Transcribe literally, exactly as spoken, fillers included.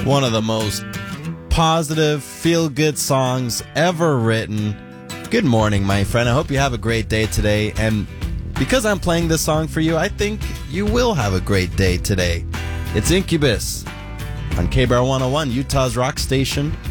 One of the most positive, feel-good songs ever written. Good morning, my friend. I hope you have a great day today. And because I'm playing this song for you, I think you will have a great day today. It's Incubus on K B R one oh one, Utah's rock station.